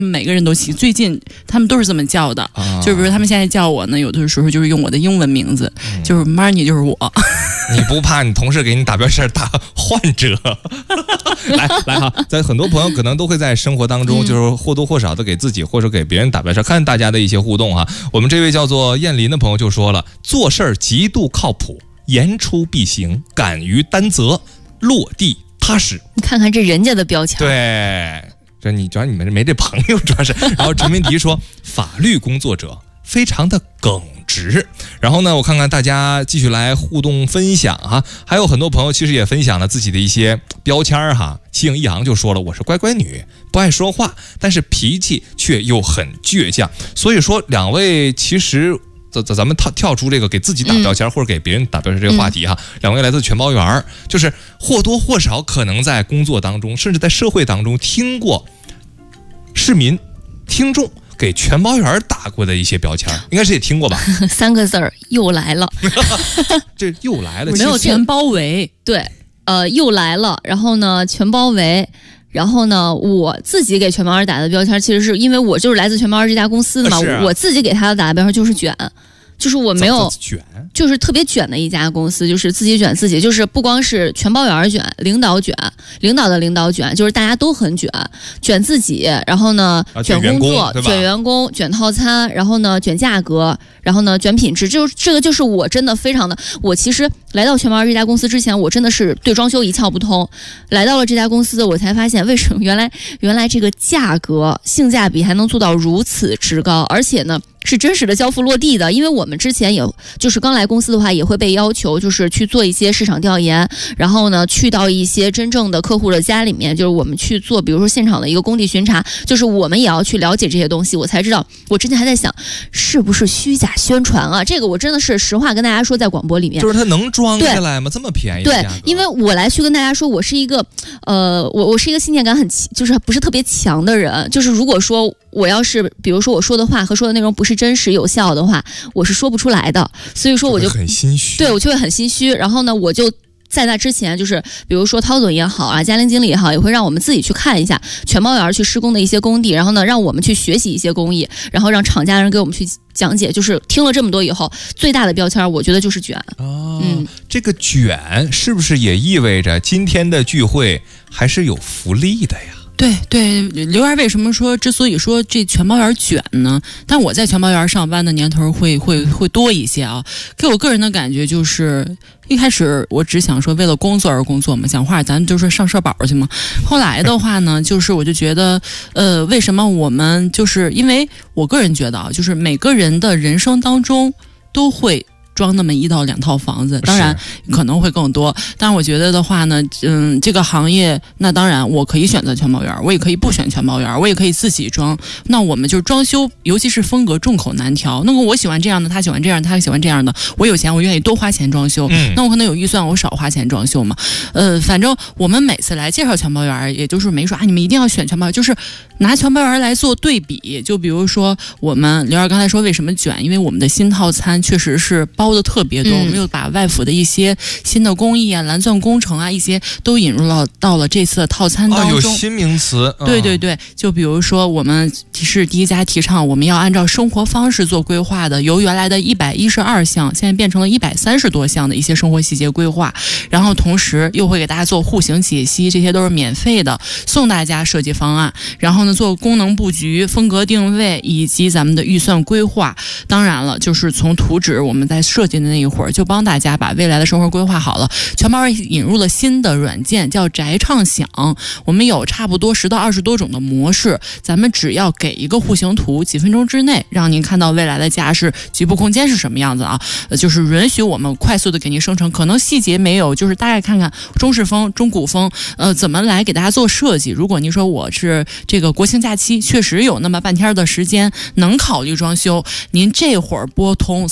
每个人都起，最近他们都是这么叫的，就比如他们现在叫我呢，有的时候就是用我的英文名字，就是 Marnie 就是我。 你不怕你同事给你打标签打患者？来哈，在很多朋友可能都会在生活当中，就是或多或少的给自己或者给别人打标签，看大家的一些互动哈。我们这位叫做燕林的朋友就说了，做事儿极度靠谱，言出必行，敢于担责，落地踏实。 你看看这人家的标签， 对。这你主要你们没这朋友，主要是。然后陈明迪说，法律工作者非常的耿直。然后呢，我看看大家继续来互动分享哈，还有很多朋友其实也分享了自己的一些标签哈。西影一行就说了，我是乖乖女，不爱说话，但是脾气却又很倔强。所以说，两位其实。咱们跳出这个给自己打标签或者给别人打标签这个话题哈，两位来自全包园，就是或多或少可能在工作当中，甚至在社会当中听过市民听众给全包园打过的一些标签，应该是也听过吧 ？3个字儿，又来了。 这又来了， 没有全包围。 对，又来了，然后呢，全包围。然后呢，我自己给全包园打的标签，其实是因为我就是来自全包园这家公司的嘛，我自己给他打的标签就是卷，就是我没有卷， 就是特别卷的一家公司，就是自己卷自己，就是不光是全包园卷，领导卷，领导的领导卷，就是大家都很卷，卷自己，然后呢，卷工作，卷员工，卷套餐，然后呢，卷价格，然后呢，卷品质，就是这个就是我真的非常的，我其实来到全包园这家公司之前，我真的是对装修一窍不通，来到了这家公司，我才发现为什么原来这个价格性价比还能做到如此之高，而且呢。是真实的交付落地的，因为我们之前也就是刚来公司的话，也会被要求就是去做一些市场调研，然后呢去到一些真正的客户的家里面，就是我们去做，比如说现场的一个工地巡查，就是我们也要去了解这些东西，我才知道，我之前还在想是不是虚假宣传啊？这个我真的是实话跟大家说，在广播里面， 就是它能装下来吗？这么便宜？ 对，因为我来去跟大家说，我是一个我是一个信念感很就是不是特别强的人，就是如果说我要是比如说我说的话和说的内容不是真实有效的话，我是说不出来的，所以说我就很心虚， 对，我就会很心虚。然后呢，我就在那之前，就是比如说涛总也好啊，嘉玲经理也好，也会让我们自己去看一下全包园去施工的一些工地，然后呢，让我们去学习一些工艺，然后让厂家人给我们去讲解。就是听了这么多以后，最大的标签我觉得就是卷。 这个卷是不是也意味着今天的聚会还是有福利的呀？ 对，刘源为什么说之所以说这全包园卷呢？但我在全包园上班的年头会多一些啊。给我个人的感觉就是，一开始我只想说为了工作而工作嘛，讲话咱就是上社保去嘛。后来的话呢，就是我就觉得，为什么我们就是因为我个人觉得啊，就是每个人的人生当中都会。装那么1到2套房子，当然可能会更多。但是我觉得的话呢，这个行业，那当然我可以选择全包园，我也可以不选全包园，我也可以自己装。那我们就是装修，尤其是风格众口难调。那么我喜欢这样的，他喜欢这样，他喜欢这样的。我有钱，我愿意多花钱装修。那我可能有预算，我少花钱装修嘛。反正我们每次来介绍全包园，也就是没说你们一定要选全包园，就是拿全包园来做对比。就比如说我们刘二刚才说为什么卷，因为我们的新套餐确实是包的特别多，我们又把外府的一些新的工艺啊、蓝钻工程啊一些都引入到了这次的套餐当中。 有新名词。 对，就比如说我们是第一家提倡我们要按照生活方式做规划的，由原来的112项现在变成了130多项的一些生活细节规划，然后同时又会给大家做户型解析，这些都是免费的，送大家设计方案，然后呢做功能布局、风格定位以及咱们的预算规划。当然了，就是从图纸我们在设计的那一会儿就帮大家把未来的生活规划好了。全包园引入了新的软件叫宅畅享，我们有差不多10到20多种的模式，咱们只要给一个户型图，几分钟之内让您看到未来的家是局部空间是什么样子啊，就是允许我们快速的给您生成，可能细节没有，就是大概看看中式风、中古风，怎么来给大家做设计。如果您说我是这个国庆假期确实有那么半天的时间能考虑装修，您这会儿拨通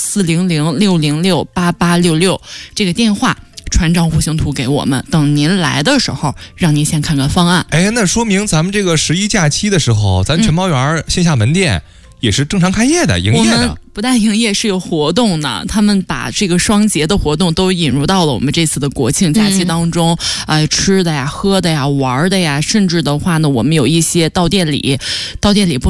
400-606-8866这个电话，传张户型图给我们，等您来的时候让您先看看方案。 那说明咱们这个11假期的时候，咱全包园线下门店也是正常开业的、营业的。 我们不但营业，是有活动的。他们把这个双节的活动都引入到了我们这次的国庆假期当中。吃的呀、喝的呀、玩的呀，甚至的话呢，我们有一些到店里不